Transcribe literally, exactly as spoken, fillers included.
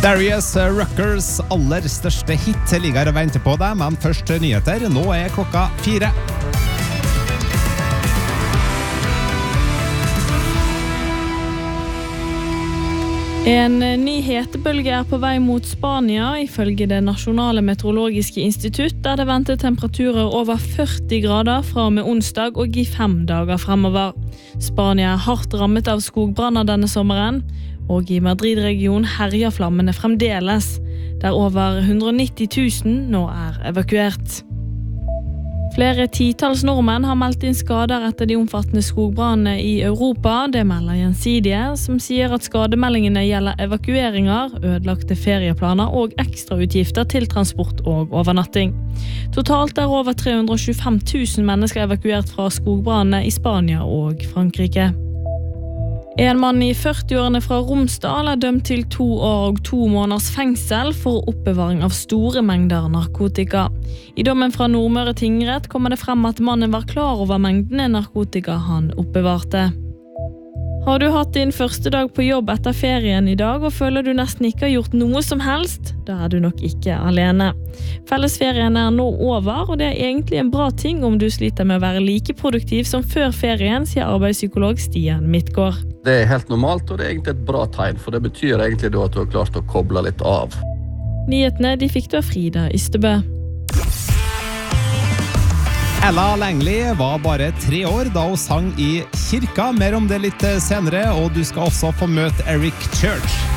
Darius Ruckers aller største hit ligger og venter på deg, men først nyheter. Nå er klokka fire. En ny hetebølge er på vei mot Spania, ifølge det nasjonale meteorologiske institutt, der det venter temperaturer over førti grader fra og med onsdag og i fem dager fremover. Spania er hardt rammet av skogbranner denne sommeren, og i Madrid-regionen herjer flammene fremdeles, der over hundre og nitti tusen nå er evakuert. Flere titals nordmenn har meldt inn skader etter de omfattende skogbrannene i Europa. Det melder Gjensidige, som sier at skademeldingene gjelder evakueringer, ødelagte ferieplaner og ekstrautgifter til transport og overnatting. Totalt er over tre hundre og tjuefem tusen mennesker evakuert fra skogbrannene i Spania og Frankrike. En mann i førti-årene fra Romsdal er dømt til to år og to måneders fengsel for oppbevaring av store mengder narkotika. I dommen fra Nordmøre tingrett kommer det frem at mannen var klar over mengdene narkotika han oppbevarte. Har du hatt din første dag på jobb etter ferien i dag og føler du nesten ikke har gjort noe som helst? Da er du nok ikke alene. Fellesferien er nå over, og det er egentlig en bra ting om du sliter med å være like produktiv som før ferien, sier arbeidspsykolog Stian Midtgaard. Det er helt normalt, og det er egentlig et bra tegn, for det betyr egentlig da at du har klart å koble litt av. Nyhetene de fikk du av Frida Ystebø. Ella Langley var bare tre år da hun sang i kirka. Mer om det litt senere, og du skal også få møte Eric Church.